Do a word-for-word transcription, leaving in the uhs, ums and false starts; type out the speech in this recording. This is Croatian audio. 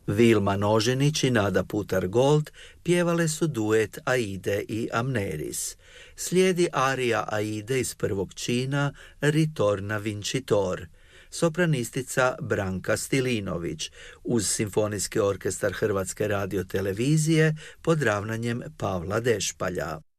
Vilma Noženić i Nada Putar-Gold pjevale su duet Aide i Amneris. Slijedi arija Aide iz prvog čina Ritorna Vincitor. Sopranistica Branka Stilinović uz Simfonijski orkestar Hrvatske radiotelevizije pod ravnanjem Pavla Dešpalja.